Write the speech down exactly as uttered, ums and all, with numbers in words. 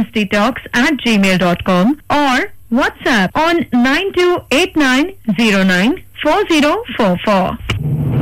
detox at gmail dot com or WhatsApp on nine two eight nine zero nine four zero four four.